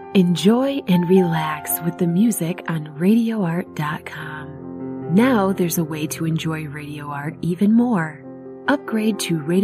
Enjoy and relax with the music on RadioArt.com. Now there's a way to enjoy Radio Art even more. Upgrade to Radio